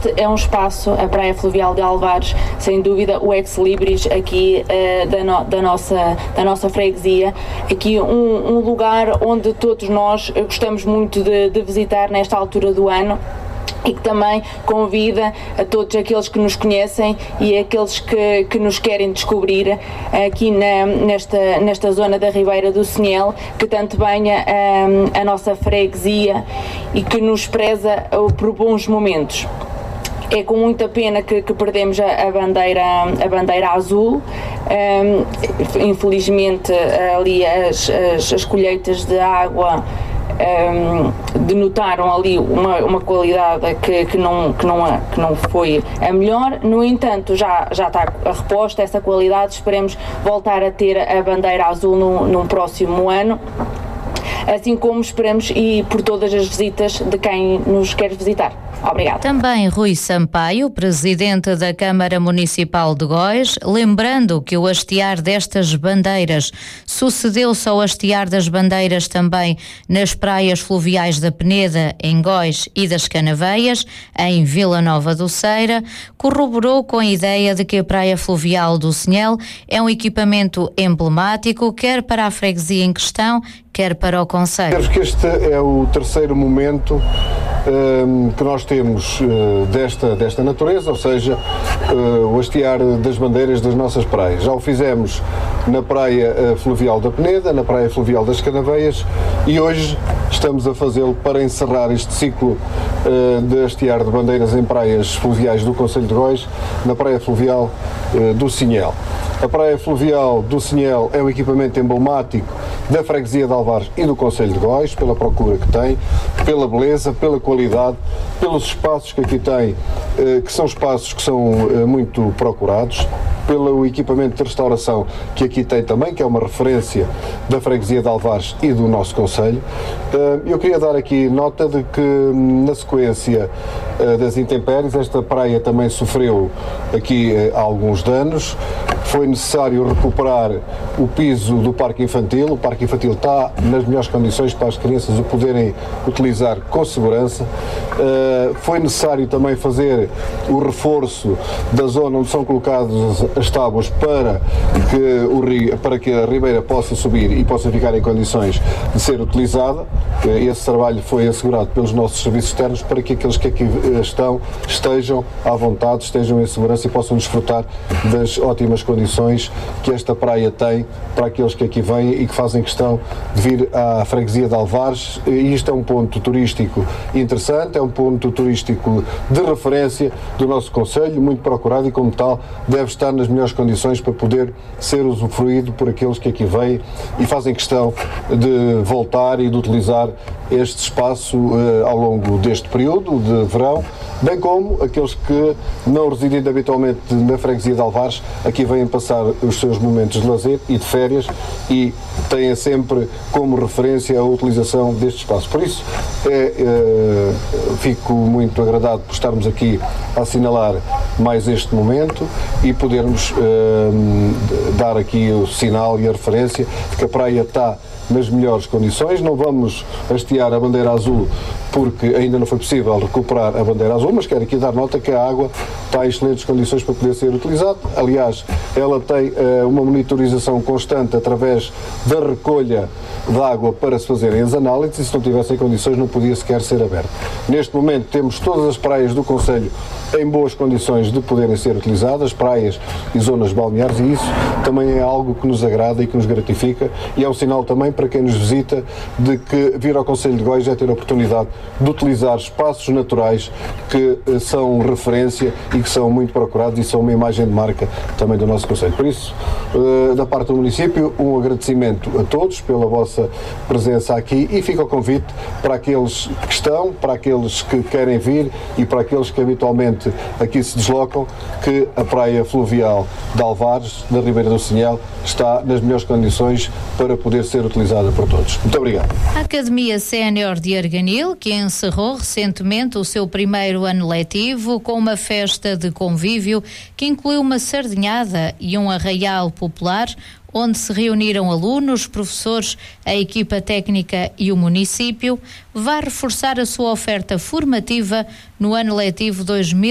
este é um espaço, a Praia Fluvial de Alvares, sem dúvida o ex-libris aqui da nossa freguesia, aqui um lugar onde todos nós gostamos muito de visitar nesta altura do ano, e que também convida a todos aqueles que nos conhecem e aqueles que nos querem descobrir aqui nesta zona da Ribeira do Sinhel, que tanto venha a nossa freguesia e que nos preza por bons momentos. É com muita pena que perdemos a bandeira azul. Infelizmente ali as colheitas de água denotaram ali uma qualidade que não foi a melhor. No entanto, já está reposta essa qualidade. Esperemos voltar a ter a bandeira azul num próximo ano, assim como esperamos e por todas as visitas de quem nos quer visitar. Obrigada. Também Rui Sampaio, presidente da Câmara Municipal de Góis, lembrando que o hastear destas bandeiras sucedeu-se ao hastear das bandeiras também nas praias fluviais da Peneda, em Góis, e das Canaveias, em Vila Nova do Ceira, corroborou com a ideia de que a Praia Fluvial do Sinhel é um equipamento emblemático, quer para a freguesia em questão, quer para o concelho. Acho que este é o terceiro momento que nós temos desta natureza, ou seja, o hastear das bandeiras das nossas praias. Já o fizemos na Praia Fluvial da Peneda, na Praia Fluvial das Canaveias, e hoje estamos a fazê-lo para encerrar este ciclo de hastear de bandeiras em praias fluviais do concelho de Góis, na Praia Fluvial do Sinhel. A Praia Fluvial do Sinhel é um equipamento emblemático da freguesia de Alvares e do concelho de Góis, pela procura que tem, pela beleza, pela qualidade, pelos espaços que aqui tem, que são espaços que são muito procurados, pelo equipamento de restauração que aqui tem também, que é uma referência da freguesia de Alvares e do nosso concelho. Eu queria dar aqui nota de que, na sequência das intempéries, esta praia também sofreu aqui alguns danos. Foi necessário recuperar o piso do parque infantil. O parque infantil está nas melhores condições para as crianças o poderem utilizar com segurança. Foi necessário também fazer o reforço da zona onde são colocadas as tábuas para que a ribeira possa subir e possa ficar em condições de ser utilizada. Esse trabalho foi assegurado pelos nossos serviços externos para que aqueles que aqui estejam à vontade, estejam em segurança e possam desfrutar das ótimas condições que esta praia tem para aqueles que aqui vêm e que fazem questão de vir à freguesia de Alvares. E isto é um ponto turístico interessante, é um ponto turístico de referência do nosso concelho, muito procurado, e como tal deve estar nas melhores condições para poder ser usufruído por aqueles que aqui vêm e fazem questão de voltar e de utilizar este espaço ao longo deste período de verão, bem como aqueles que não residem habitualmente na freguesia de Alvares, aqui vêm passar os seus momentos de lazer e de férias e têm sempre como referência a utilização deste espaço. Por isso, fico muito agradado por estarmos aqui a assinalar mais este momento e podermos dar aqui o sinal e a referência de que a praia está nas melhores condições. Não vamos hastear a bandeira azul porque ainda não foi possível recuperar a bandeira azul, mas quero aqui dar nota que a água está em excelentes condições para poder ser utilizada. Aliás, ela tem uma monitorização constante através da recolha de água para se fazerem as análises, e se não tivessem condições não podia sequer ser aberta. Neste momento temos todas as praias do concelho em boas condições de poderem ser utilizadas, praias e zonas balneares, e isso também é algo que nos agrada e que nos gratifica, e é um sinal também para quem nos visita de que vir ao concelho de Góis é ter a oportunidade de utilizar espaços naturais que são referência e que são muito procurados e são uma imagem de marca também do nosso concelho. Por isso, da parte do município, um agradecimento a todos pela vossa presença aqui, e fica o convite para aqueles que estão, para aqueles que querem vir e para aqueles que habitualmente aqui se deslocam, que a Praia Fluvial de Alvares, da Ribeira do Sinhel, está nas melhores condições para poder ser utilizada por todos. Muito obrigado. A Academia Sénior de Arganil, que encerrou recentemente o seu primeiro ano letivo com uma festa de convívio que incluiu uma sardinhada e um arraial popular, onde se reuniram alunos, professores, a equipa técnica e o município, vai reforçar a sua oferta formativa no ano letivo 2020.